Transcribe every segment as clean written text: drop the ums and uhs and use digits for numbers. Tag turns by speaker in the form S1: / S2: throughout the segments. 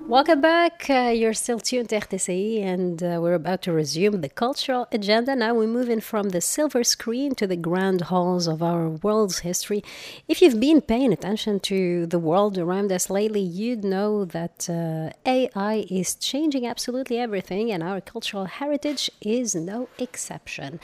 S1: Welcome back. You're still tuned to RTCI, and we're about to resume the cultural agenda. Now we're moving from the silver screen to the grand halls of our world's history. If you've been paying attention to the world around us lately, you'd know that AI is changing absolutely everything, and our cultural heritage is no exception.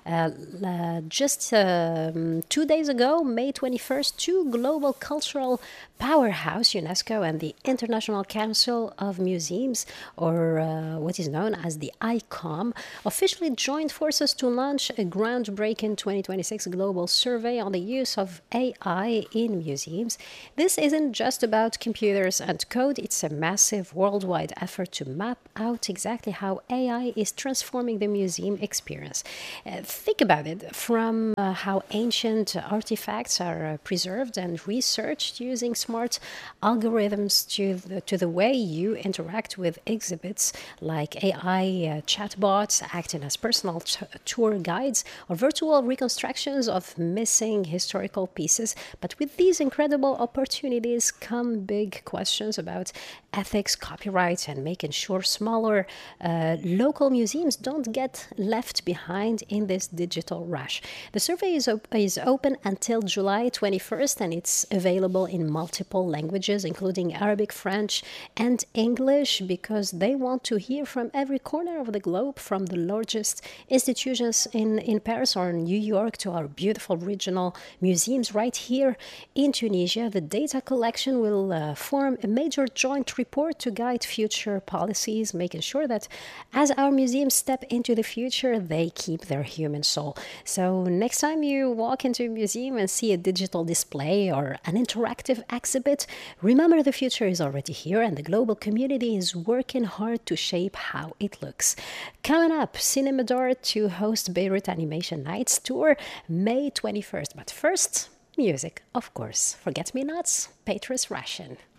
S1: Just 2 days ago, May 21st, two global cultural powerhouse, UNESCO and the International Council of Museums, or what is known as the ICOM, officially joined forces to launch a groundbreaking 2026 global survey on the use of AI in museums. This isn't just about computers and code, it's a massive worldwide effort to map out exactly how AI is transforming the museum experience. Think about it, from how ancient artifacts are preserved and researched using smart algorithms to the way you interact with exhibits like AI chatbots acting as personal tour guides or virtual reconstructions of missing historical pieces. But with these incredible opportunities come big questions about ethics, copyright, and making sure smaller local museums don't get left behind in this digital rush. The survey is open until July 21st, and it's available in multiple languages, including Arabic, French, and English, because they want to hear from every corner of the globe, from the largest institutions in Paris or New York to our beautiful regional museums right here in Tunisia. The data collection will form a major joint report to guide future policies, making sure that as our museums step into the future, they keep their human soul. So next time you walk into a museum and see a digital display or an interactive exhibit, remember the future is already here and the global community is working hard to shape how it looks. Coming up, Cinema D'Or to host Beirut Animation Nights Tour May 21st. But first, music, of course. Forget Me Nots, Patrice Rushen.